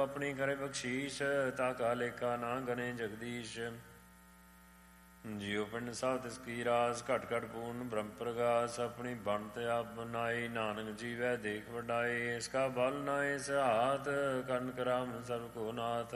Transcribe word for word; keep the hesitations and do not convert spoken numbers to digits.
ਆਪਣੀ ਕਰੇ ਬਖਸ਼ੀਸ਼, ਤਾ ਕਾ ਲੇਖਾ ਨਾ ਗਨੇ ਜਗਦੀਸ਼। ਜਿਉ ਪਿੰਡ ਸਭ ਤਿਸ ਕੀ ਰਾਸ, ਘਟ ਘਟ ਪੂਰਨ ਬ੍ਰਹਮ ਪ੍ਰਗਾਸ। ਆਪਣੀ ਬਣਤ ਆਪ ਬਨਾਈ, ਨਾਨਕ ਜੀਵੈ ਦੇਖ ਵਡਾਈ। ਇਸ ਕਾ ਬਲ ਨਾ ਇਸ ਹਾਥ, ਕਰਨ ਕਰਾਵਨ ਸਰਬ ਕੋ ਨਾਥ।